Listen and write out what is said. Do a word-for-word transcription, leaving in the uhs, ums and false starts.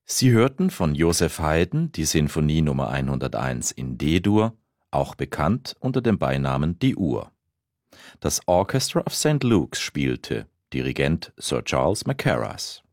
Sie hörten von Joseph Haydn die Sinfonie Nummer hunderteins in D-Dur, auch bekannt unter dem Beinamen Die Uhr. Das Orchestra of Saint Luke's spielte, Dirigent Sir Charles Mackerras.